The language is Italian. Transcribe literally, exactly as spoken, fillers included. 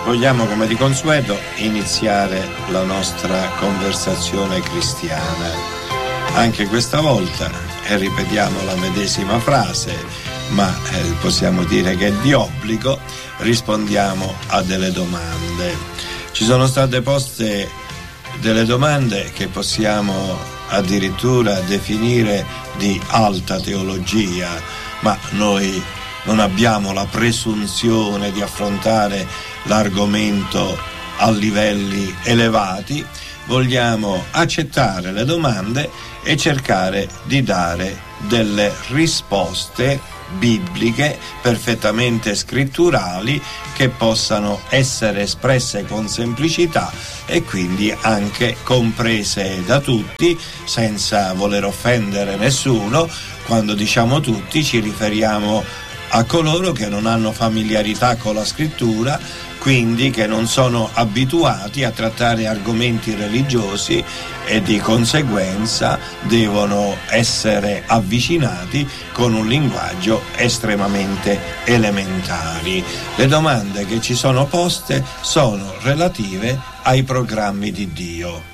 Vogliamo, come di consueto, iniziare la nostra conversazione cristiana. Anche questa volta, e ripetiamo la medesima frase, ma eh, possiamo dire che è di obbligo, rispondiamo a delle domande. Ci sono state poste delle domande che possiamo addirittura definire di alta teologia, ma noi non abbiamo la presunzione di affrontare l'argomento a livelli elevati. Vogliamo accettare le domande e cercare di dare delle risposte bibliche perfettamente scritturali che possano essere espresse con semplicità e quindi anche comprese da tutti, senza voler offendere nessuno. Quando diciamo tutti ci riferiamo a coloro che non hanno familiarità con la scrittura, quindi che non sono abituati a trattare argomenti religiosi e di conseguenza devono essere avvicinati con un linguaggio estremamente elementari. Le domande che ci sono poste sono relative ai programmi di Dio.